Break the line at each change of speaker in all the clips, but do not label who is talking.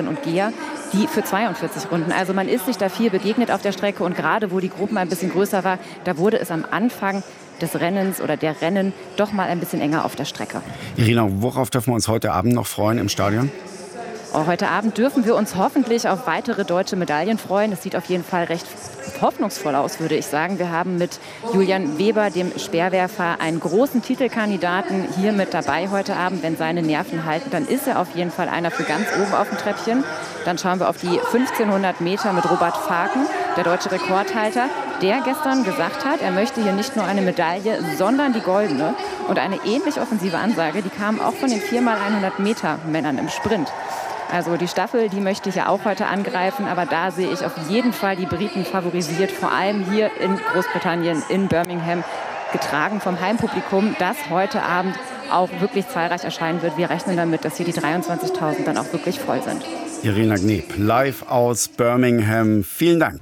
und Geher, die für 42 Runden. Also man ist sich da viel begegnet auf der Strecke und gerade wo die Gruppen ein bisschen größer war, da wurde es am Anfang des Rennens oder der Rennen doch mal ein bisschen enger auf der Strecke.
Irina, worauf dürfen wir uns heute Abend noch freuen im Stadion?
Heute Abend dürfen wir uns hoffentlich auf weitere deutsche Medaillen freuen. Es sieht auf jeden Fall recht hoffnungsvoll aus, würde ich sagen. Wir haben mit Julian Weber, dem Speerwerfer, einen großen Titelkandidaten hier mit dabei heute Abend. Wenn seine Nerven halten, dann ist er auf jeden Fall einer für ganz oben auf dem Treppchen. Dann schauen wir auf die 1500 Meter mit Robert Faken, der deutsche Rekordhalter, der gestern gesagt hat, er möchte hier nicht nur eine Medaille, sondern die goldene. Und eine ähnlich offensive Ansage, die kam auch von den 4x100 Meter Männern im Sprint. Also die Staffel, die möchte ich ja auch heute angreifen, aber da sehe ich auf jeden Fall die Briten favorisiert, vor allem hier in Großbritannien, in Birmingham, getragen vom Heimpublikum, das heute Abend auch wirklich zahlreich erscheinen wird. Wir rechnen damit, dass hier die 23.000 dann auch wirklich voll sind.
Irina Gneb, live aus Birmingham. Vielen Dank.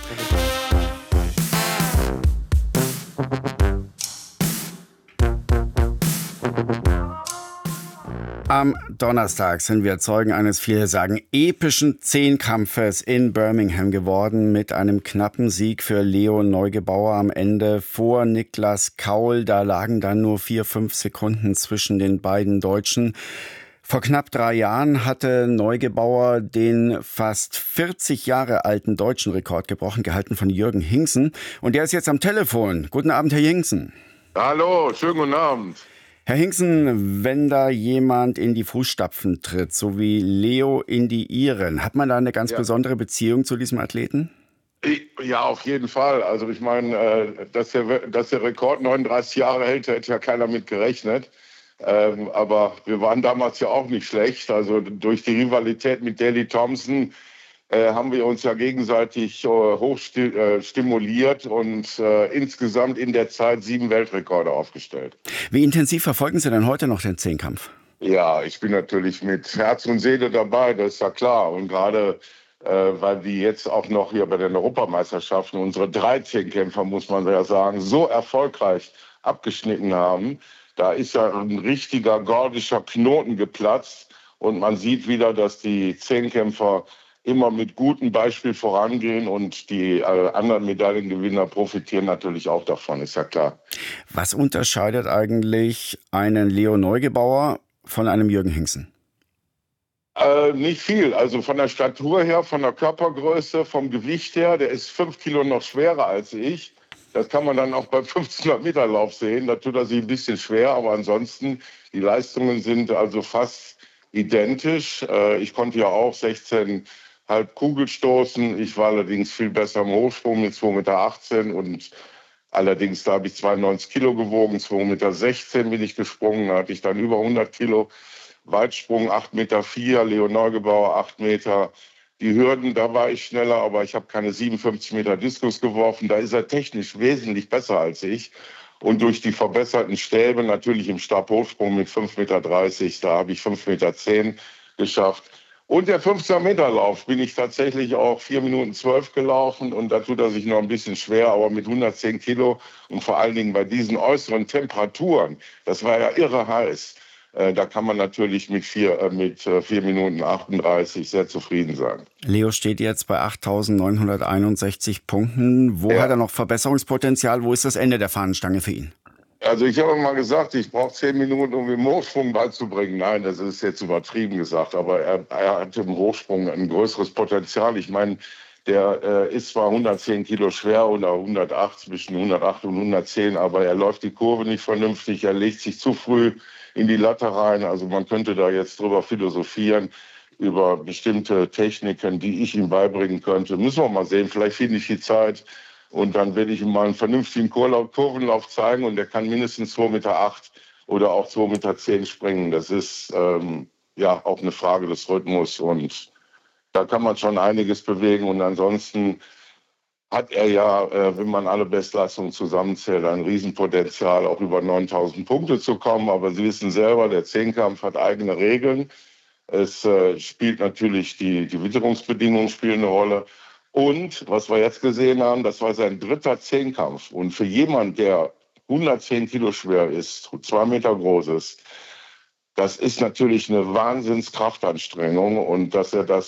Am Donnerstag sind wir Zeugen eines, viele sagen, epischen Zehnkampfes in Birmingham geworden mit einem knappen Sieg für Leo Neugebauer am Ende vor Niklas Kaul. Da lagen dann nur 4-5 Sekunden zwischen den beiden Deutschen. Vor knapp 3 Jahren hatte Neugebauer den fast 40 Jahre alten deutschen Rekord gebrochen, gehalten von Jürgen Hingsen. Und der ist jetzt am Telefon. Guten Abend, Herr Hingsen.
Hallo, schönen guten Abend.
Herr Hingsen, wenn da jemand in die Fußstapfen tritt, so wie Leo in die Ihren, hat man da eine ganz besondere Beziehung zu diesem Athleten?
Ja, auf jeden Fall. Also ich meine, dass der Rekord 39 Jahre hält, hätte ja keiner mit gerechnet. Aber wir waren damals ja auch nicht schlecht. Also durch die Rivalität mit Daley Thompson haben wir uns ja gegenseitig hoch stimuliert und insgesamt in der Zeit 7 Weltrekorde aufgestellt.
Wie intensiv verfolgen Sie denn heute noch den Zehnkampf?
Ja, ich bin natürlich mit Herz und Seele dabei, das ist ja klar. Und gerade weil die jetzt auch noch hier bei den Europameisterschaften unsere 3 Zehnkämpfer, muss man ja sagen, so erfolgreich abgeschnitten haben. Da ist ja ein richtiger gordischer Knoten geplatzt. Und man sieht wieder, dass die Zehnkämpfer immer mit gutem Beispiel vorangehen und die anderen Medaillengewinner profitieren natürlich auch davon, ist ja klar.
Was unterscheidet eigentlich einen Leo Neugebauer von einem Jürgen Hingsen?
Nicht viel. Also von der Statur her, von der Körpergröße, vom Gewicht her, der ist 5 Kilo noch schwerer als ich. Das kann man dann auch beim 1500 Meter Lauf sehen. Da tut er sich ein bisschen schwer, aber ansonsten, die Leistungen sind also fast identisch. Ich konnte ja auch 16 halb Kugelstoßen. Ich war allerdings viel besser im Hochsprung mit 2,18 Meter und allerdings, da habe ich 92 Kilo gewogen, 2,16 Meter bin ich gesprungen, da hatte ich dann über 100 Kilo. Weitsprung 8,4 Meter, Leo Neugebauer 8 Meter. Die Hürden, da war ich schneller, aber ich habe keine 57 Meter Diskus geworfen. Da ist er technisch wesentlich besser als ich. Und durch die verbesserten Stäbe, natürlich im Stabhochsprung mit 5,30 Meter, da habe ich 5,10 Meter geschafft. Und der 1500 Meter Lauf bin ich tatsächlich auch 4 Minuten 12 gelaufen und da tut er sich noch ein bisschen schwer, aber mit 110 Kilo und vor allen Dingen bei diesen äußeren Temperaturen, das war ja irre heiß, da kann man natürlich mit 4 Minuten 38 sehr zufrieden sein.
Leo steht jetzt bei 8.961 Punkten. Wo hat er noch Verbesserungspotenzial? Wo ist das Ende der Fahnenstange für ihn?
Also ich habe mal gesagt, ich brauche 10 Minuten, um den Hochsprung beizubringen. Nein, das ist jetzt übertrieben gesagt, aber er hat im Hochsprung ein größeres Potenzial. Ich meine, der ist zwar 110 Kilo schwer oder 108, zwischen 108 und 110, aber er läuft die Kurve nicht vernünftig, er legt sich zu früh in die Latte rein. Also man könnte da jetzt drüber philosophieren, über bestimmte Techniken, die ich ihm beibringen könnte. Müssen wir mal sehen, vielleicht finde ich die Zeit. Und dann werde ich ihm mal einen vernünftigen Kurvenlauf zeigen und der kann mindestens 2,8 Meter oder auch 2,10 Meter springen. Das ist ja auch eine Frage des Rhythmus und da kann man schon einiges bewegen. Und ansonsten hat er ja, wenn man alle Bestleistungen zusammenzählt, ein Riesenpotenzial, auch über 9.000 Punkte zu kommen. Aber Sie wissen selber, der Zehnkampf hat eigene Regeln. Es spielt natürlich die Witterungsbedingungen spielen eine Rolle. Und was wir jetzt gesehen haben, das war sein 3. Zehnkampf. Und für jemanden, der 110 Kilo schwer ist, 2 Meter groß ist, das ist natürlich eine Wahnsinnskraftanstrengung. Und dass er das